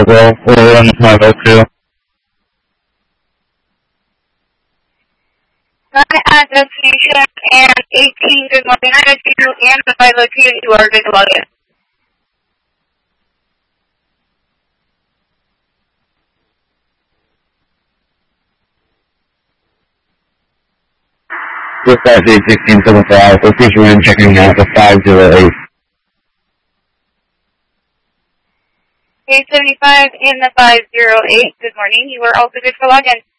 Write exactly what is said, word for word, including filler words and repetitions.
Fargo, or in five oh two. Hi, at destination and eighteen, good morning. I see you and the five oh two, you are good to log in. Dispatch eight sixteen seven five, location in checking out the five oh eight. eight seventy-five in the five oh eight, good morning. You are also good for login.